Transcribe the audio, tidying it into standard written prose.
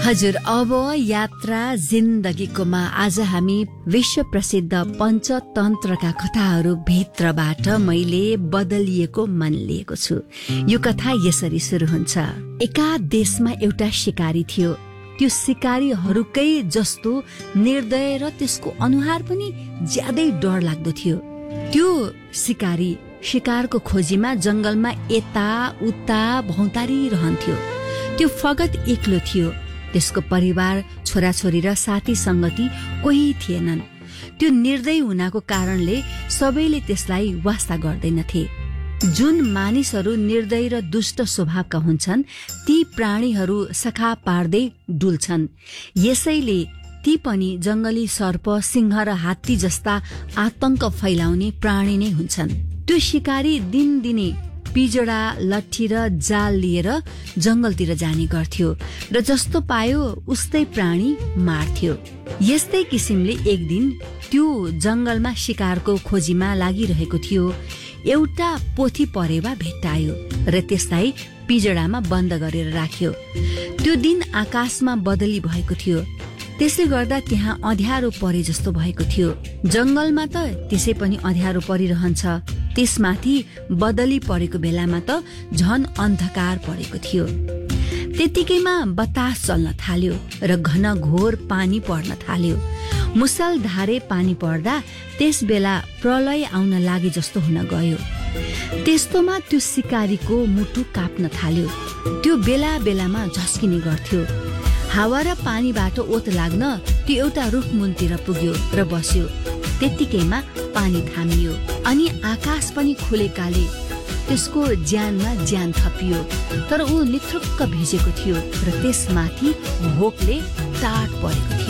हजुर, अब यात्रा जिन्दगीकोमा आज हामी विश्व प्रसिद्ध पञ्चतन्त्रका कथाहरू भित्रबाट मैले बदलिएको मन लिएको छु। यो कथा यसरी सुरु हुन्छ। एका देशमा एउटा शिकारी थियो। त्यो शिकारीहरूकै जस्तो निर्दय र त्यसको अनुहार पनि ज्यादै डर लाग्दो थियो। त्यो शिकारी शिकारको खोजीमा जंगलमा यता उता भौतारी रहन्थ्यो। त्यो फगत एक्लो थियो। त्यसको परिवार, छोराछोरी र साथी संगति कोही थिएनन्। त्यो निर्दयी हुनाको कारणले सबैले त्यसलाई वास्ता गर्दैनथे। जुन मानिसहरू निर्दयी र दुष्ट स्वभावका हुन्छन् ती प्राणीहरू सखा पार्दै डुल्छन्। यसैले ती पनि जंगली सर्प, सिंह र हात्ती जस्ता आतंक फैलाउने प्राणी नै हुन्छन्। त्यो शिकारी दिनदिनै पिजडा, लट्ठी र जाल लिएर जंगलतिर जाने गर्थ्यो र जस्तो पायो उस्तै प्राणी मार्थ्यो। यस्तै किसिमले एक दिन त्यो जंगलमा शिकारको खोजीमा लागिरहेको थियो। एउटा पोथी परेवा भेट्टायो र त्यसलाई पिजडामा बन्द गरेर राख्यो। त्यो दिन आकाशमा बदली भएको थियो। त्यसले गर्दा त्यहाँ अँध्यारो परे जस्तो भएको थियो। जंगलमा त त्यसै पनि अँध्यारो परिरहन्छ। त्यसमाथि बदली परेको बेलामा त झन अन्धकार परेको थियो। त्यतिकैमा बतास चल्न थाल्यो र घन घोर पानी पर्न थाल्यो। मुसलधारे पानी पर्दा त्यस बेला प्रलय आउन लागे जस्तो हुन गयो। त्यस्तोमा त्यो शिकारीको मुटु काप्न थाल्यो। त्यो बेला बेलामा झस्किने गर्थ्यो। हावा र पानीबाट ओत लाग्न त्यो एउटा रुख मुन्तिर पुग्यो र बस्यो। त्यतिकैमा पानी थामियो अनि आकाश पनि खुलेकाले त्यसको ज्यानमा ज्यान थपियो। तर ऊ निथुक्क भिजेको थियो र त्यसमाथि भोकले टाट परेको थियो।